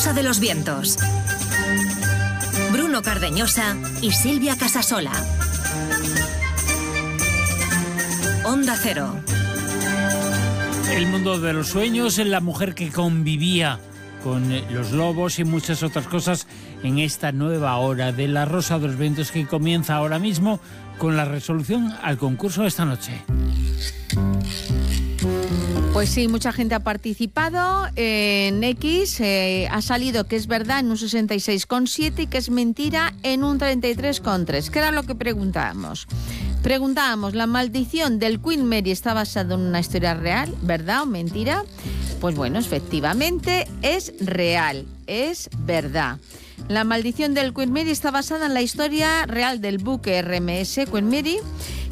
Rosa de los Vientos. Bruno Cardeñosa y Silvia Casasola. Onda Cero. El mundo de los sueños, la mujer que convivía con los lobos y muchas otras cosas en esta nueva hora de La Rosa de los Vientos, que comienza ahora mismo con la resolución al concurso de esta noche. Pues sí, mucha gente ha participado. En X ha salido que es verdad en un 66,7 y que es mentira en un 33,3. ¿Qué era lo que preguntábamos? Preguntábamos, ¿la maldición del Queen Mary está basada en una historia real, verdad o mentira? Pues bueno, efectivamente es real, es verdad. La maldición del Queen Mary está basada en la historia real del buque RMS Queen Mary,